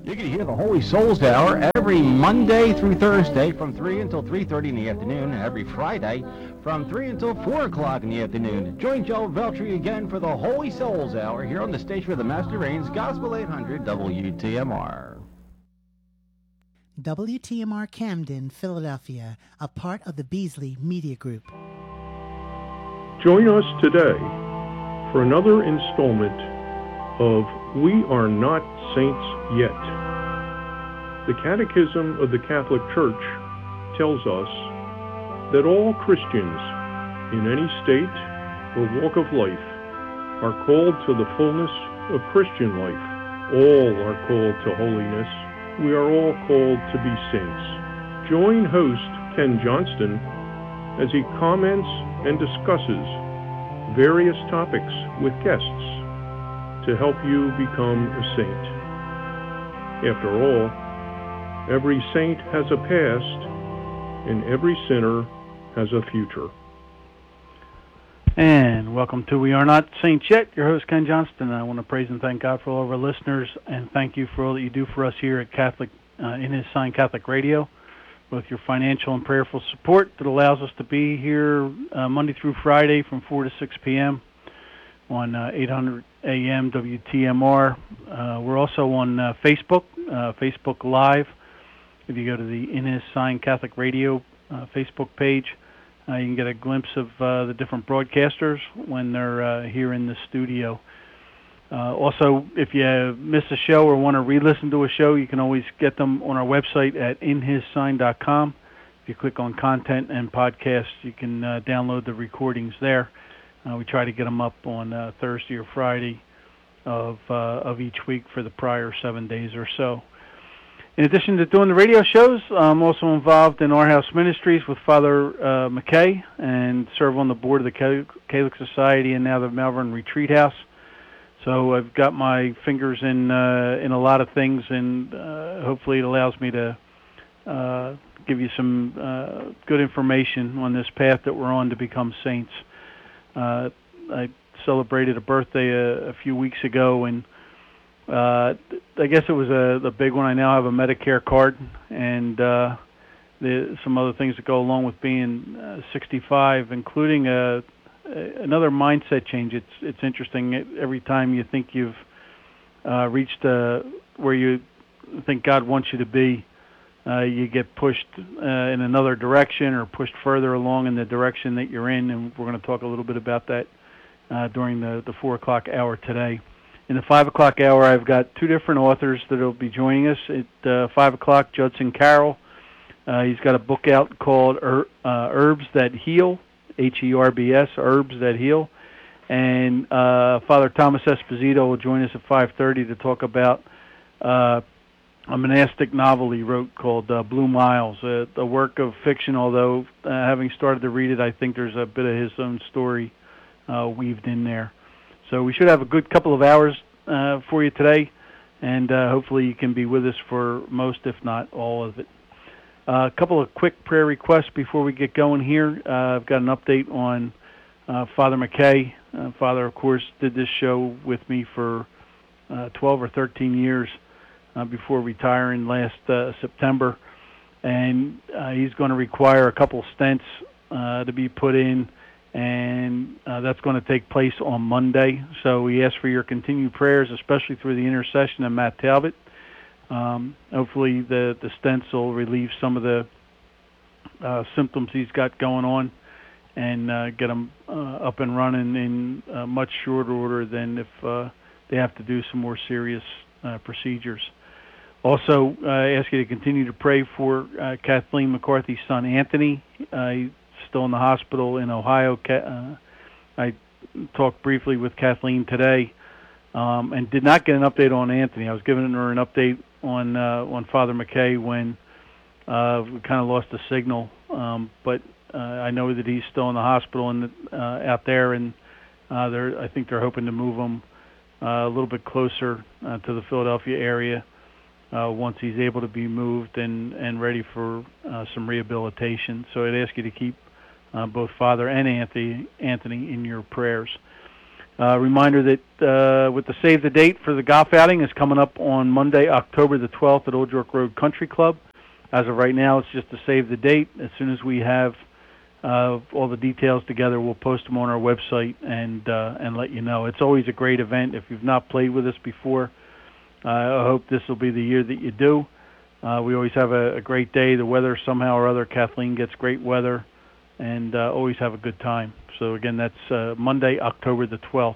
You can hear the Holy Souls Hour every Monday through Thursday from 3 until 3:30 in the afternoon, and every Friday from 3 until 4 o'clock in the afternoon. Join Joe Veltri again for the Holy Souls Hour here on the station of the Master Reigns, Gospel 800 WTMR. WTMR Camden, Philadelphia, a part of the Beasley Media Group. Join us today for another installment of We Are Not Saints Yet. The Catechism of the Catholic Church tells us that all Christians in any state or walk of life are called to the fullness of Christian life. All are called to holiness. We are all called to be saints. Join host Ken Johnston as he comments and discusses various topics with guests to help you become a saint. After all, every saint has a past, and every sinner has a future. And welcome to We Are Not Saints Yet. Your host, Ken Johnston. I want to praise and thank God for all of our listeners, and thank you for all that you do for us here at In His Sign Catholic Radio, with your financial and prayerful support that allows us to be here Monday through Friday from 4 to 6 p.m. on 800 AM WTMR. We're also on Facebook, Facebook Live. If you go to the In His Sign Catholic Radio Facebook page, you can get a glimpse of the different broadcasters when they're here in the studio. Also, if you miss a show or want to re-listen to a show, you can always get them on our website at inhissign.com. If you click on content and podcasts, you can download the recordings there. We try to get them up on Thursday or Friday of each week for the prior 7 days or so. In addition to doing the radio shows, I'm also involved in Our House Ministries with Father McKay and serve on the board of the Catholic Society and now the Malvern Retreat House. So I've got my fingers in a lot of things, and hopefully it allows me to give you some good information on this path that we're on to become saints. I celebrated a birthday a few weeks ago, and I guess it was a big one. I now have a Medicare card, and some other things that go along with being 65, including another mindset change. It's interesting. Every time you think you've reached where you think God wants you to be, you get pushed in another direction or pushed further along in the direction that you're in, and we're going to talk a little bit about that during the 4 o'clock hour today. In the 5 o'clock hour, I've got two different authors that will be joining us. At 5 o'clock, Judson Carroll. He's got a book out called Herbs That Heal, Herbs, Herbs That Heal. And Father Thomas Esposito will join us at 5:30 to talk about a monastic novel he wrote called Blue Miles, a work of fiction, although having started to read it, I think there's a bit of his own story weaved in there. So we should have a good couple of hours for you today, and hopefully you can be with us for most, if not all of it. A couple of quick prayer requests before we get going here. I've got an update on Father McKay. Father, of course, did this show with me for 12 or 13 years before retiring last September, and he's going to require a couple stents to be put in, and that's going to take place on Monday. So we ask for your continued prayers, especially through the intercession of Matt Talbot. Hopefully the stents will relieve some of the symptoms he's got going on and get him up and running in much shorter order than if they have to do some more serious procedures. Also, I ask you to continue to pray for Kathleen McCarthy's son, Anthony. He's still in the hospital in Ohio. I talked briefly with Kathleen today and did not get an update on Anthony. I was giving her an update on Father McKay when we kind of lost the signal, but I know that he's still in the hospital and out there, and I think they're hoping to move him a little bit closer to the Philadelphia area once he's able to be moved and ready for some rehabilitation. So I'd ask you to keep both Father and Anthony in your prayers. Reminder that with the save the date for the golf outing is coming up on Monday, October the 12th at Old York Road Country Club. As of right now, it's just to save the date. As soon as we have all the details together, we'll post them on our website and let you know. It's always a great event. If you've not played with us before, I hope this will be the year that you do. We always have a great day. The weather, somehow or other, Kathleen gets great weather, and always have a good time. So again, that's Monday, October the 12th.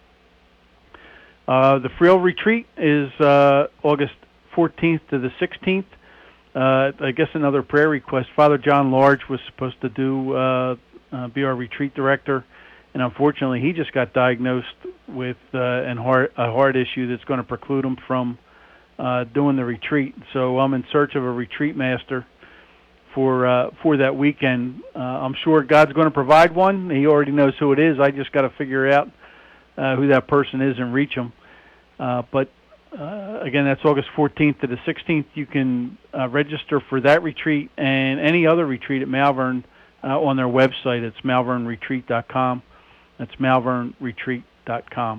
The Friel Retreat is August 14th to the 16th. I guess another prayer request. Father John Large was supposed to be our retreat director, and unfortunately he just got diagnosed with a heart issue that's going to preclude him from doing the retreat. So I'm in search of a retreat master for that weekend. I'm sure God's going to provide one. He already knows who it is. I just got to figure out who that person is and reach him. But again, that's August 14th to the 16th. You can register for that retreat and any other retreat at Malvern on their website. It's malvernretreat.com. That's malvernretreat.com.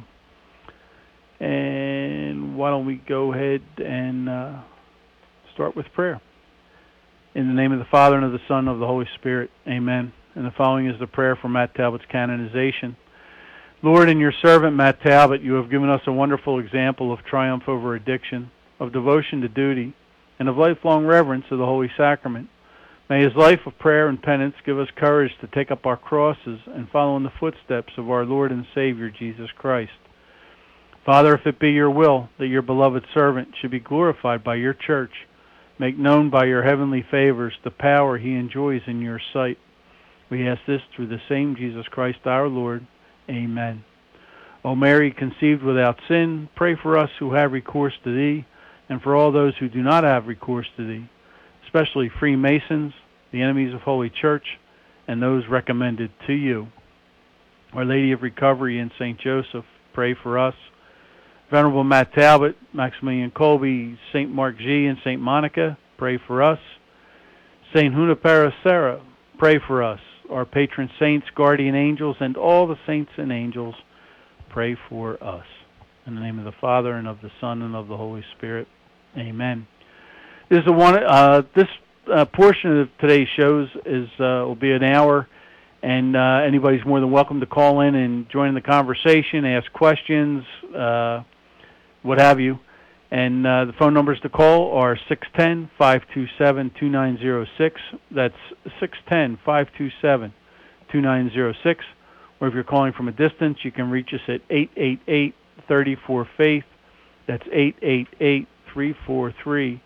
And why don't we go ahead and start with prayer. In the name of the Father, and of the Son, and of the Holy Spirit. Amen. And the following is the prayer for Matt Talbot's canonization. Lord, in your servant Matt Talbot, you have given us a wonderful example of triumph over addiction, of devotion to duty, and of lifelong reverence of the Holy Sacrament. May his life of prayer and penance give us courage to take up our crosses and follow in the footsteps of our Lord and Savior, Jesus Christ. Father, if it be your will that your beloved servant should be glorified by your church, make known by your heavenly favors the power he enjoys in your sight. We ask this through the same Jesus Christ our Lord. Amen. O Mary, conceived without sin, pray for us who have recourse to thee, and for all those who do not have recourse to thee, especially Freemasons, the enemies of Holy Church, and those recommended to you. Our Lady of Recovery and St. Joseph, pray for us. Venerable Matt Talbot, Maximilian Kolbe, St. Mark G. and St. Monica, pray for us. St. Junipero Serra, pray for us. Our patron saints, guardian angels, and all the saints and angels, pray for us. In the name of the Father, and of the Son, and of the Holy Spirit. Amen. This portion of today's shows will be an hour, and anybody's more than welcome to call in and join in the conversation, ask questions, what have you. And the phone numbers to call are 610-527-2906. That's 610-527-2906. Or if you're calling from a distance, you can reach us at 888-34-FAITH. That's 888-343-2484.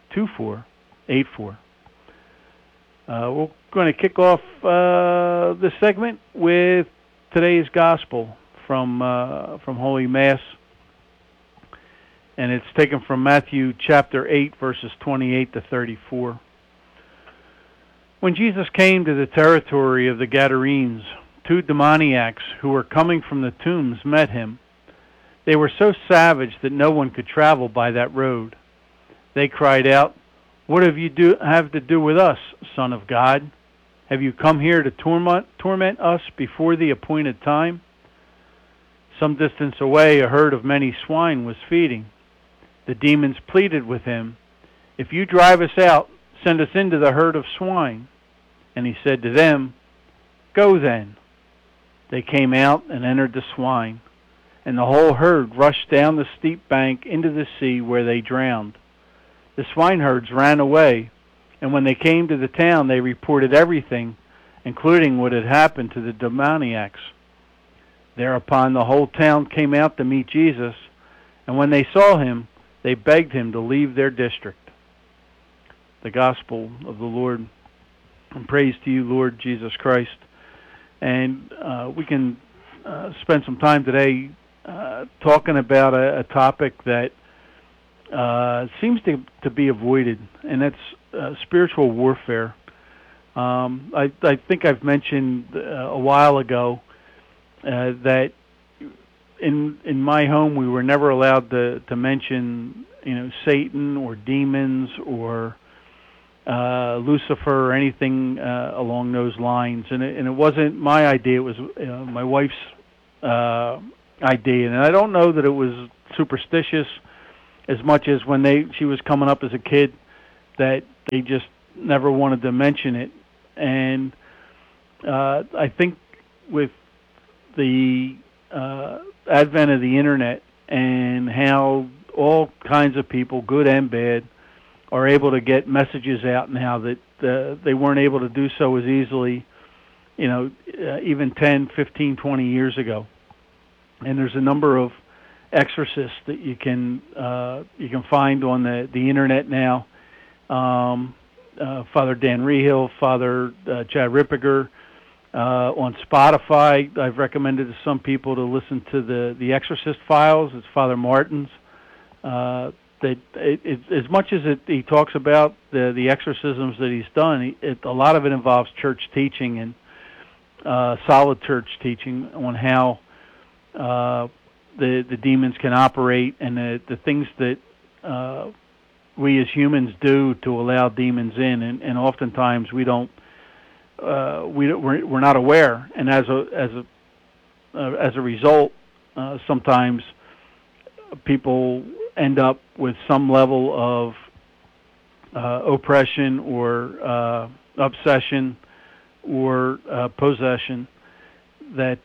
We're going to kick off this segment with today's gospel from Holy Mass. And it's taken from Matthew chapter 8, verses 28 to 34. When Jesus came to the territory of the Gadarenes, 2 demoniacs who were coming from the tombs met him. They were so savage that no one could travel by that road. They cried out, "What have you have to do with us, Son of God? Have you come here to torment us before the appointed time?" Some distance away, a herd of many swine was feeding. The demons pleaded with him, "If you drive us out, send us into the herd of swine." And he said to them, "Go then." They came out and entered the swine, and the whole herd rushed down the steep bank into the sea, where they drowned. The swineherds ran away, and when they came to the town, they reported everything, including what had happened to the demoniacs. Thereupon the whole town came out to meet Jesus, and when they saw him, they begged him to leave their district. The Gospel of the Lord. And praise to you, Lord Jesus Christ. And we can spend some time today talking about a topic that seems to be avoided, and that's spiritual warfare. I think I've mentioned a while ago that in my home we were never allowed to mention Satan or demons or Lucifer or anything along those lines, and it wasn't my idea. It was my wife's idea. And I don't know that it was superstitious as much as when she was coming up as a kid, that they just never wanted to mention it. And I think with the advent of the internet and how all kinds of people, good and bad, are able to get messages out now that they weren't able to do so as easily, even 10, 15, 20 years ago. And there's a number of exorcists that you can find on the internet now. Father Dan Rehill, Father Chad Rippiger. On Spotify, I've recommended to some people to listen to the Exorcist Files. It's Father Martin's. As much as he talks about the exorcisms that he's done, a lot of it involves church teaching and solid church teaching on how the demons can operate and the things that we as humans do to allow demons in, and oftentimes we don't. We're not aware, and as a result, sometimes people end up with some level of oppression or obsession or possession that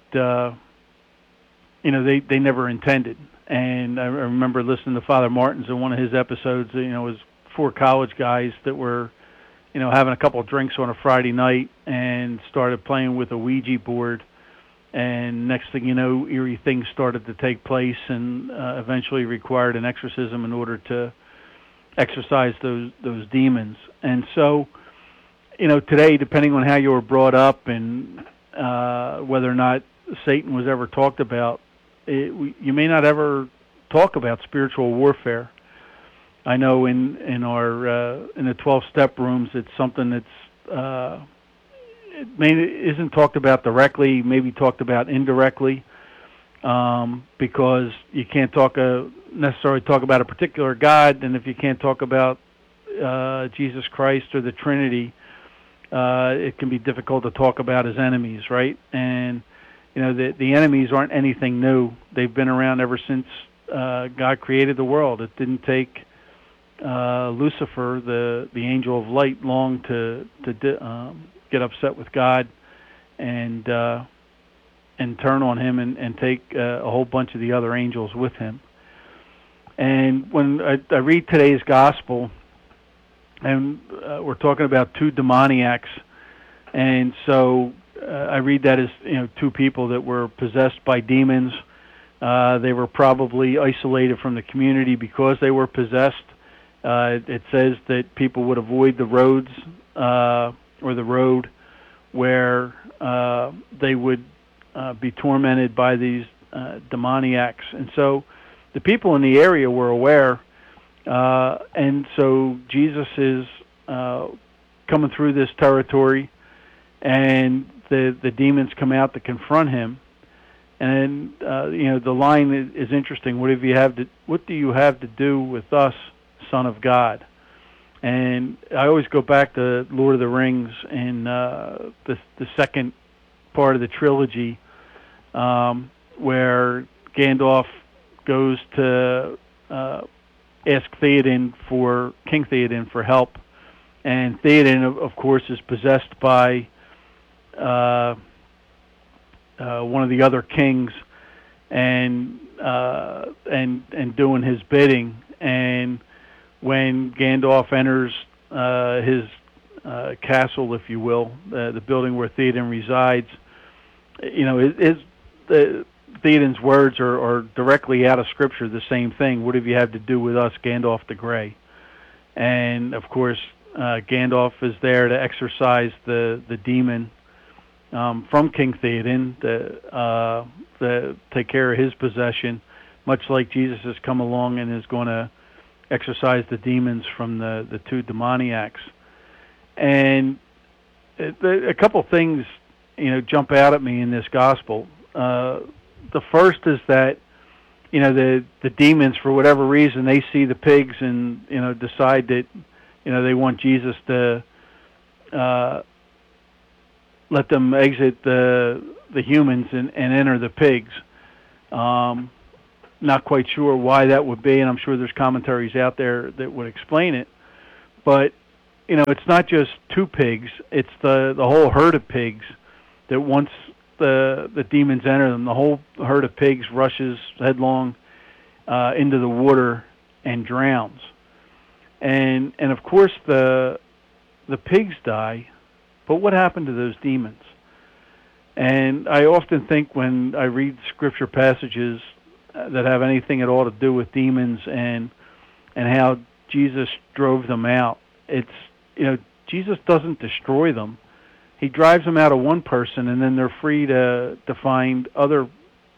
they never intended. And I remember listening to Father Martins in one of his episodes. It was 4 college guys that were having a couple of drinks on a Friday night and started playing with a Ouija board. And next thing you know, eerie things started to take place and eventually required an exorcism in order to exorcise those demons. And so, today, depending on how you were brought up and whether or not Satan was ever talked about, you may not ever talk about spiritual warfare. I know in the 12-step rooms, it's something that's isn't talked about directly, maybe talked about indirectly, because you can't necessarily talk about a particular God, and if you can't talk about Jesus Christ or the Trinity, it can be difficult to talk about his enemies, right? And the enemies aren't anything new. They've been around ever since God created the world. It didn't take Lucifer, the angel of light, long to get upset with God and turn on him and take a whole bunch of the other angels with him. And when I read today's gospel, and we're talking about 2 demoniacs, and so I read that as 2 people that were possessed by demons. They were probably isolated from the community because they were possessed. It says that people would avoid the roads or the road where they would be tormented by these demoniacs. And so the people in the area were aware, and so Jesus is coming through this territory, and the demons come out to confront him. And the line is interesting. What do you have to do with us, Son of God? And I always go back to Lord of the Rings and the second part of the trilogy, where Gandalf goes to ask King Theoden for help, and Theoden, of course, is possessed by one of the other kings, and doing his bidding. And when Gandalf enters his castle, if you will, the building where Theoden resides, Theoden's words are directly out of Scripture, the same thing. What have you had to do with us, Gandalf the Grey? And of course, Gandalf is there to exorcise the demon from King Theoden, to take care of his possession, much like Jesus has come along and is going to exorcise the demons from the 2 demoniacs. And a couple things jump out at me in this gospel. The first is that the demons, for whatever reason, they see the pigs and decide that they want Jesus to let them exit the humans and enter the pigs. Not quite sure why that would be, and I'm sure there's commentaries out there that would explain it. But, it's not just two pigs. It's the whole herd of pigs that once the demons enter them, the whole herd of pigs rushes headlong into the water and drowns. And of course the pigs die, but what happened to those demons? And I often think when I read scripture passages that have anything at all to do with demons and how Jesus drove them out, it's, Jesus doesn't destroy them. He drives them out of one person, and then they're free to find other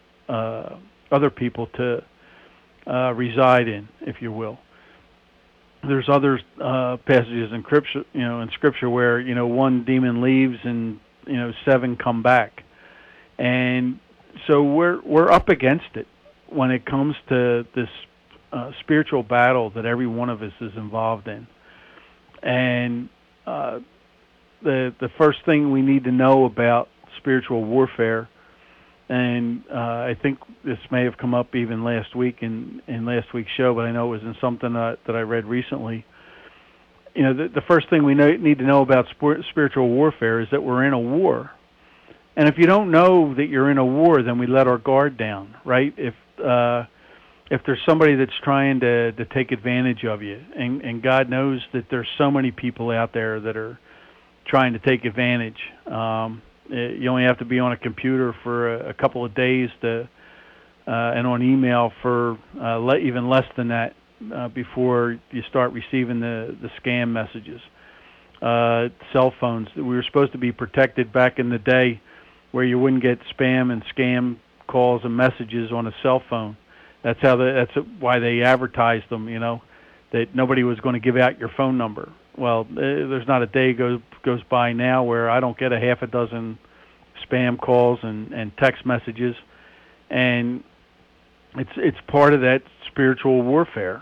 people to reside in, if you will. There's other passages in scripture where one demon leaves and 7 come back, and so we're up against it when it comes to this spiritual battle that every one of us is involved in. And the first thing we need to know about spiritual warfare, and I think this may have come up even last week in last week's show, but I know it was in something that I read recently. The first thing we need to know about spiritual warfare is that we're in a war. And if you don't know that you're in a war, then we let our guard down, right? If there's somebody that's trying to take advantage of you, and God knows that there's so many people out there that are trying to take advantage. You only have to be on a computer for a couple of days and on email for even less than that before you start receiving the scam messages. Cell phones. We were supposed to be protected back in the day where you wouldn't get spam and scam calls and messages on a cell phone. That's why they advertised them, that nobody was going to give out your phone number. Well, there's not a day goes by now where I don't get a half a dozen spam calls and text messages, and it's part of that spiritual warfare.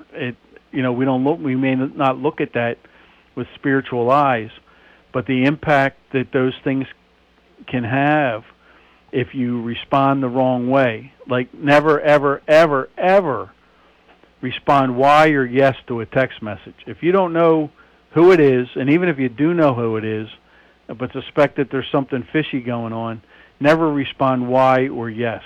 We may not look at that with spiritual eyes, but the impact that those things can have if you respond the wrong way. Like, never, ever, ever, ever respond Y or yes to a text message. If you don't know who it is, and even if you do know who it is, but suspect that there's something fishy going on, never respond Y or yes.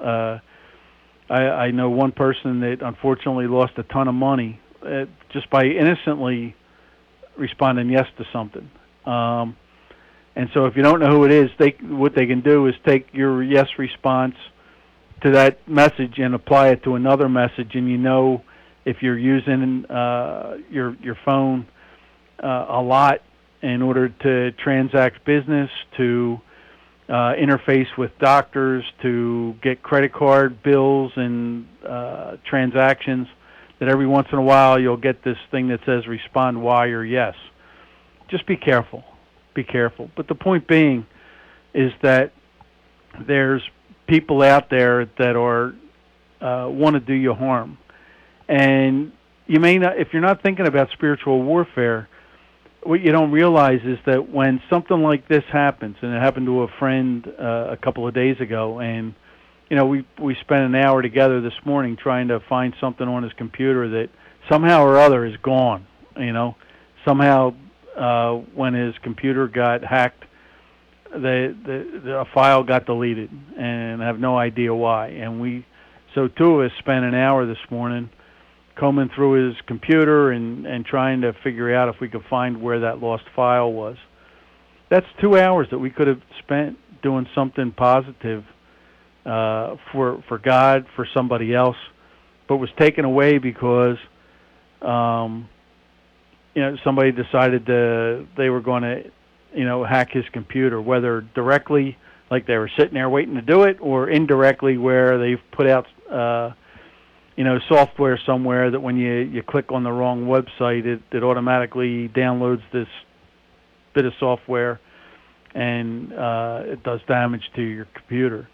I know one person that unfortunately lost a ton of money just by innocently responding yes to something. And so if you don't know who it is, what they can do is take your yes response to that message and apply it to another message, and if you're using your phone a lot in order to transact business, to interface with doctors, to get credit card bills and transactions, that every once in a while you'll get this thing that says respond Y or yes. Just be careful. Be careful. But the point being is that there's people out there that are want to do you harm. And you may not, if you're not thinking about spiritual warfare, what you don't realize is that when something like this happens, and it happened to a friend a couple of days ago, and we spent an hour together this morning trying to find something on his computer that somehow or other is gone. Somehow when his computer got hacked, the file got deleted, and I have no idea why. And so two of us spent an hour this morning combing through his computer and trying to figure out if we could find where that lost file was. That's 2 hours that we could have spent doing something positive for God, for somebody else, but was taken away because somebody decided they were going to hack his computer, whether directly, like they were sitting there waiting to do it, or indirectly where they've put out software somewhere that when you click on the wrong website, it automatically downloads this bit of software, and it does damage to your computer.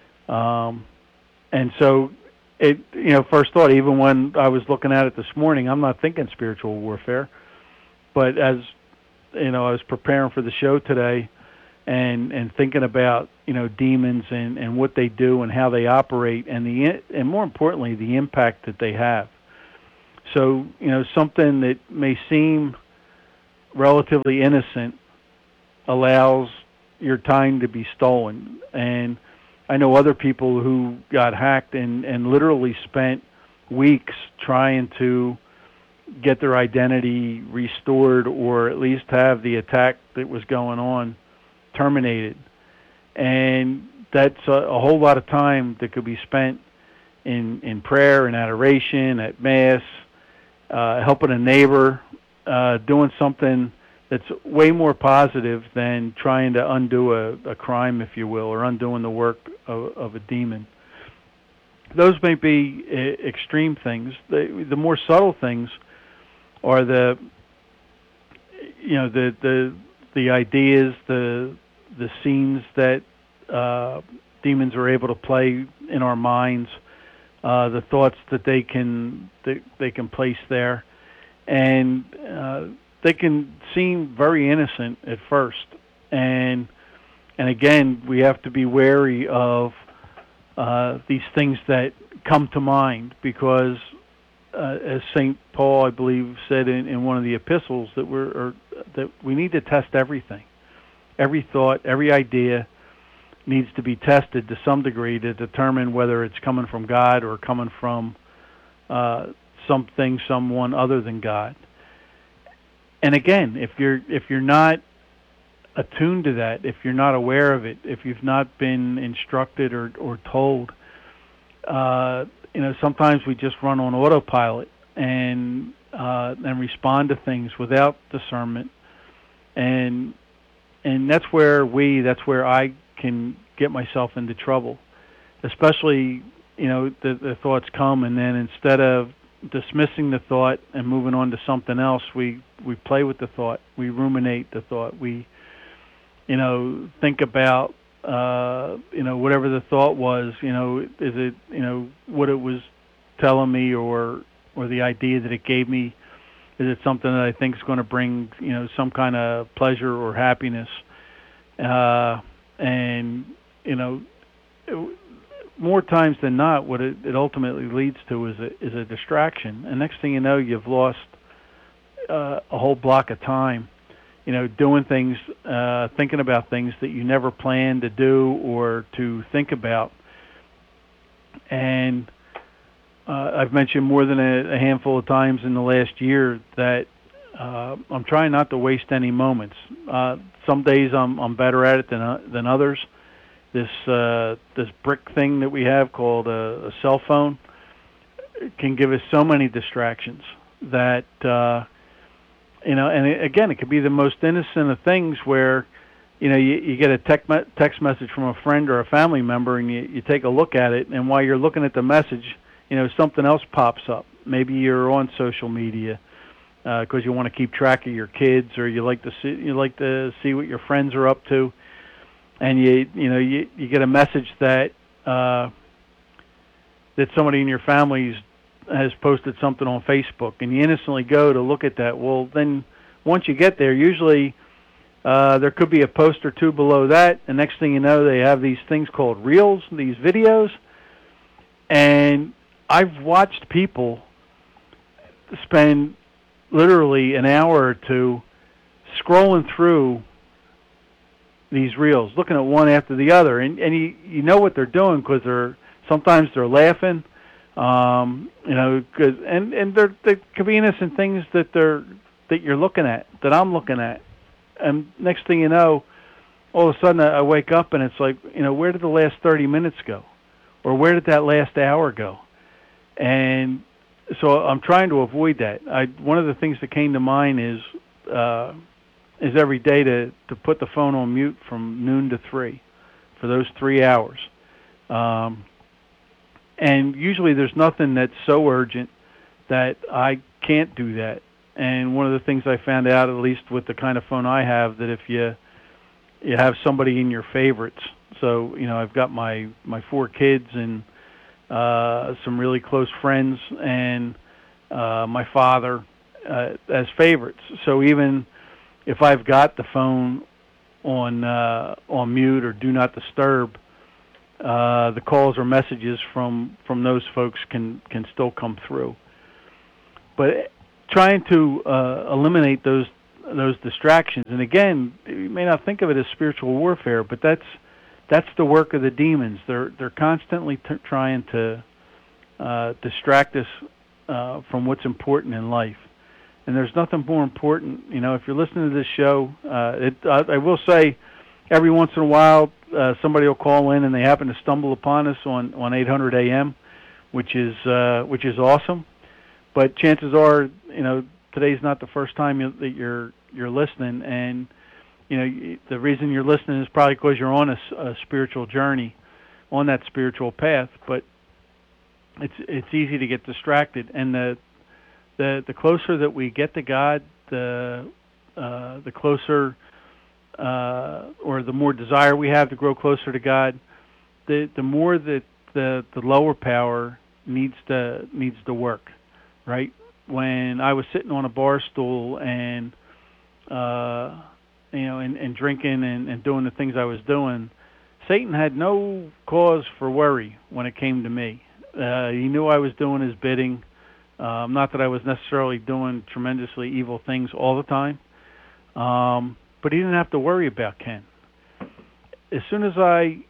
And so first thought, even when I was looking at it this morning, I'm not thinking spiritual warfare, but as I was preparing for the show today and thinking about demons and what they do and how they operate, and more importantly, the impact that they have. So, something that may seem relatively innocent allows your time to be stolen. And I know other people who got hacked and literally spent weeks trying to get their identity restored, or at least have the attack that was going on terminated. And that's a whole lot of time that could be spent in prayer and adoration, at Mass, helping a neighbor, doing something that's way more positive than trying to undo a crime, if you will, or undoing the work of a demon. Those may be extreme things. The more subtle things are the ideas, the scenes that demons are able to play in our minds, the thoughts that they can place there, and they can seem very innocent at first. And again, we have to be wary of these things that come to mind, because as St. Paul, I believe, said in one of the epistles, that we need to test everything. Every thought, every idea needs to be tested to some degree to determine whether it's coming from God or coming from someone other than God. And again, if you're not attuned to that, if you're not aware of it, if you've not been instructed or told, sometimes we just run on autopilot and respond to things without discernment, and that's where I can get myself into trouble, especially the thoughts come, and then instead of dismissing the thought and moving on to something else, we play with the thought, we ruminate the thought, we think about whatever the thought was, is it what it was telling me, or the idea that it gave me, is it something that I think is going to bring some kind of pleasure or happiness, and more times than not, what it ultimately leads to is a distraction. And next thing you know, you've lost a whole block of time, doing things, thinking about things that you never planned to do or to think about. And I've mentioned more than a handful of times in the last year that I'm trying not to waste any moments. Some days I'm better at it than others. This brick thing that we have called a cell phone can give us so many distractions that and again, it could be the most innocent of things, where you get a text message from a friend or a family member, and you take a look at it, and while you're looking at the message, something else pops up. Maybe you're on social media because you want to keep track of your kids, or you like to see what your friends are up to. And you get a message that somebody in your family has posted something on Facebook, and you innocently go to look at that. Well, then once you get there, usually there could be a post or two below that, and next thing you know, they have these things called Reels, these videos. And I've watched people spend literally an hour or two scrolling through these reels, looking at one after the other, and you know what they're doing, because sometimes they're laughing, cause, and they could be innocent things that you're looking at, that I'm looking at, and next thing you know, all of a sudden I wake up and it's like, where did the last 30 minutes go, or where did that last hour go? And so I'm trying to avoid that. One of the things that came to mind is every day to put the phone on mute from noon to 3 for those 3 hours. And usually there's nothing that's so urgent that I can't do that. And one of the things I found out, at least with the kind of phone I have, that if you have somebody in your favorites, so I've got my 4 kids and some really close friends and my father as favorites. So even if I've got the phone on mute or do not disturb, the calls or messages from those folks can still come through. But trying to eliminate those distractions, and again, you may not think of it as spiritual warfare, but that's the work of the demons. They're constantly trying to distract us from what's important in life. And there's nothing more important. If you're listening to this show, I will say, every once in a while, somebody will call in and they happen to stumble upon us on 800 AM, which is awesome. But chances are, today's not the first time that you're listening, and the reason you're listening is probably because you're on a spiritual journey, on that spiritual path. But it's easy to get distracted, and the closer that we get to God, the closer or the more desire we have to grow closer to God, the more that the lower power needs to work, right? When I was sitting on a bar stool and and drinking and doing the things I was doing, Satan had no cause for worry when it came to me. He knew I was doing his bidding. Not that I was necessarily doing tremendously evil things all the time, but he didn't have to worry about Ken. As soon as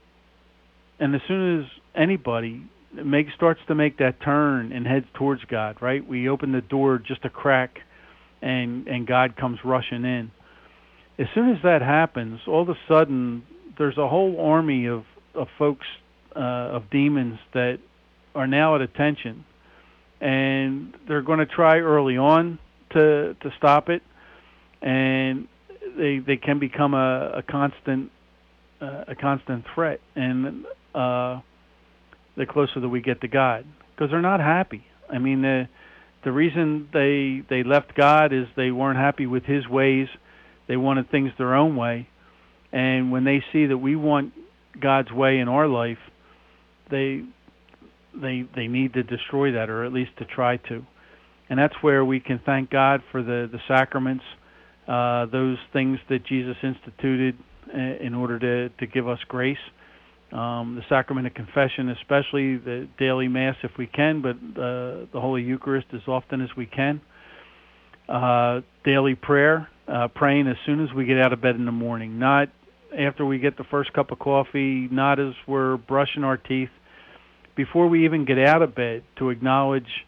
anybody starts to make that turn and heads towards God, right? We open the door just a crack, and God comes rushing in. As soon as that happens, all of a sudden there's a whole army of folks, of demons that are now at attention, and they're going to try early on to stop it, and they can become a constant threat, and the closer that we get to God, because they're not happy. I mean, the reason they left God is they weren't happy with His ways. They wanted things their own way, and when they see that we want God's way in our life, they need to destroy that, or at least to try to. And that's where we can thank God for the sacraments, those things that Jesus instituted in order to give us grace. The sacrament of confession, especially the daily Mass if we can, but the Holy Eucharist as often as we can. Daily prayer, praying as soon as we get out of bed in the morning, not after we get the first cup of coffee, not as we're brushing our teeth. Before we even get out of bed, to acknowledge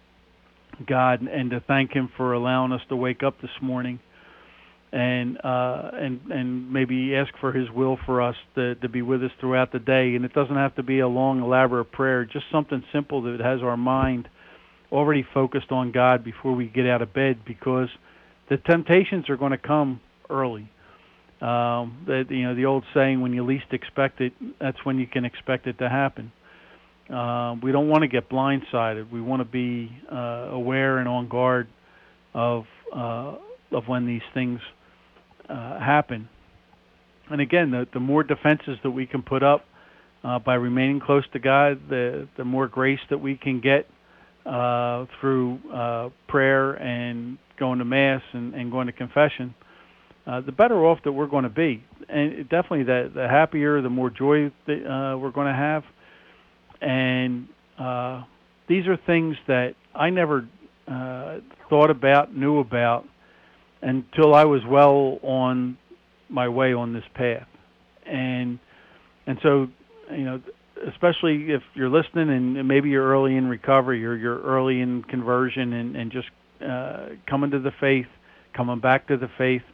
God and to thank Him for allowing us to wake up this morning, and maybe ask for His will for us to be with us throughout the day. And it doesn't have to be a long, elaborate prayer, just something simple that has our mind already focused on God before we get out of bed, because the temptations are going to come early. The old saying, when you least expect it, that's when you can expect it to happen. We don't want to get blindsided. We want to be aware and on guard of when these things happen. And again, the more defenses that we can put up by remaining close to God, the more grace that we can get through prayer and going to Mass and going to confession, the better off that we're going to be. And definitely the happier, the more joy that we're going to have. And these are things that I never thought about, knew about, until I was well on my way on this path. And so, especially if you're listening and maybe you're early in recovery or you're early in conversion and just coming to the faith, coming back to the faith,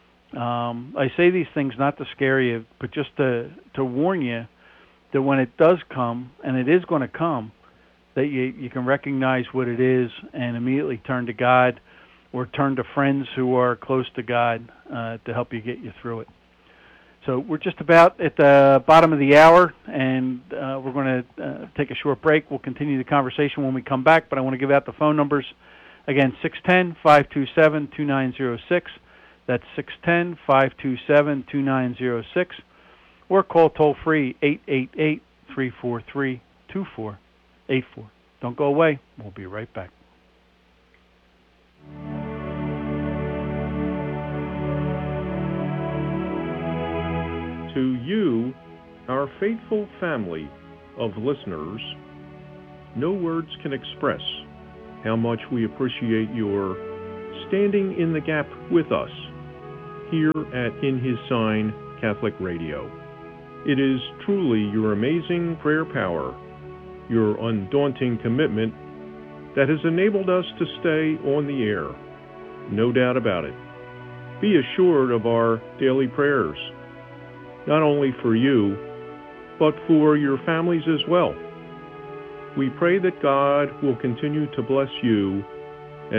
I say these things not to scare you, but just to warn you that when it does come, and it is going to come, that you can recognize what it is and immediately turn to God or turn to friends who are close to God to help you get you through it. So we're just about at the bottom of the hour, and we're going to take a short break. We'll continue the conversation when we come back, but I want to give out the phone numbers. Again, 610-527-2906. That's 610-527-2906. Or call toll-free 888-343-2484. Don't go away. We'll be right back. to you, our faithful family of listeners, no words can express how much we appreciate your standing in the gap with us here at In His Sign Catholic Radio. It is truly your amazing prayer power, your undaunting commitment, that has enabled us to stay on the air. No doubt about it. Be assured of our daily prayers, not only for you, but for your families as well. We pray that God will continue to bless you